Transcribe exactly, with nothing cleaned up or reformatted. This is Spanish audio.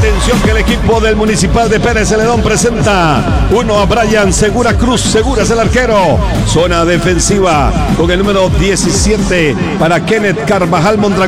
Atención que el equipo del Municipal de Pérez Celedón presenta uno a Brian Segura Cruz. Segura es el arquero. Zona defensiva con el número diecisiete para Kenneth Carvajal Mondragón.